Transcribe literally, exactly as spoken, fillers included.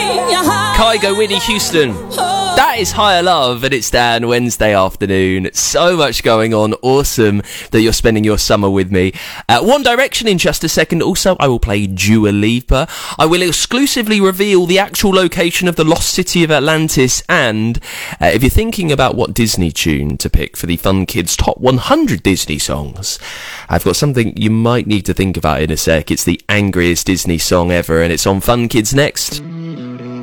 Kygo, Whitney Houston. That is Higher Love, and it's Dan, Wednesday afternoon. So much going on. Awesome that you're spending your summer with me. Uh, One Direction in just a second. Also, I will play Dua Lipa. I will exclusively reveal the actual location of the lost city of Atlantis. And uh, if you're thinking about what Disney tune to pick for the Fun Kids Top one hundred Disney songs, I've got something you might need to think about in a sec. It's the angriest Disney song ever, and it's on Fun Kids next.